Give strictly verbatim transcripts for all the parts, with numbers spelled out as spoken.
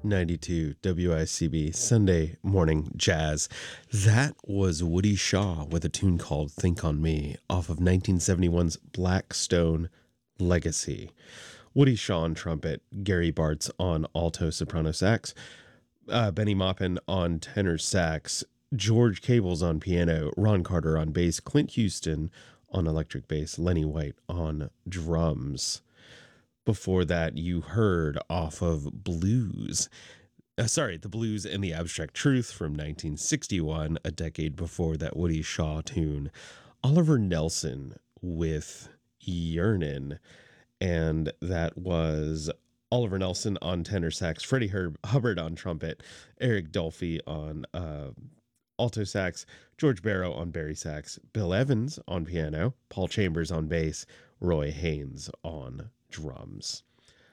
ninety-two W I C B Sunday Morning Jazz. That was Woody Shaw with a tune called Think on Me off of nineteen seventy-one's Black Stone Legacy. Woody Shaw on trumpet, Gary Bartz on alto soprano sax, uh, Benny Maupin on tenor sax, George Cables on piano, Ron Carter on bass, Clint Houston on electric bass, Lenny White on drums. Before that, you heard off of Blues. Uh, sorry, The Blues and the Abstract Truth from nineteen sixty-one, a decade before that Woody Shaw tune. Oliver Nelson with Yearnin', and that was Oliver Nelson on tenor sax, Freddie Herb Hubbard on trumpet, Eric Dolphy on uh, alto sax, George Barrow on bari sax, Bill Evans on piano, Paul Chambers on bass, Roy Haynes on drums.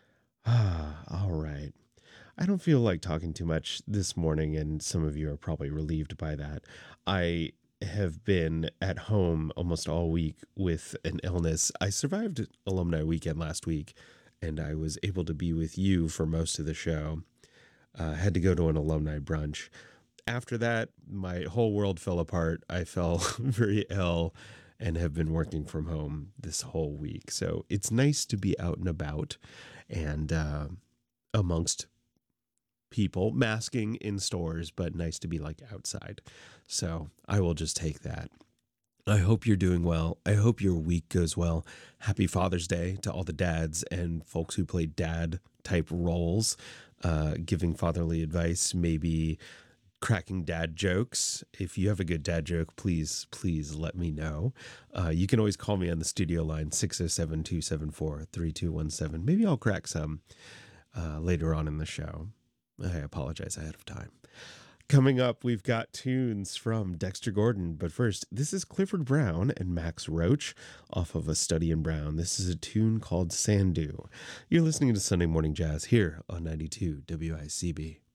Ah, all right. I don't feel like talking too much this morning, and some of you are probably relieved by that. I have been at home almost all week with an illness. I survived Alumni Weekend last week, and I was able to be with you for most of the show. Uh, had to go to an alumni brunch. After that, my whole world fell apart. I fell very ill and have been working from home this whole week. So it's nice to be out and about and uh, amongst people, masking in stores, but nice to be like outside. So I will just take that. I hope you're doing well. I hope your week goes well. Happy Father's Day to all the dads and folks who play dad type roles, uh, giving fatherly advice, maybe cracking dad jokes. If you have a good dad joke, please, please let me know. Uh, you can always call me on the studio line, six oh seven, two seven four, three two one seven. Maybe I'll crack some uh, later on in the show. I apologize ahead of time. Coming up, we've got tunes from Dexter Gordon. But first, this is Clifford Brown and Max Roach off of A Study in Brown. This is a tune called Sandu. You're listening to Sunday Morning Jazz here on ninety-two W I C B.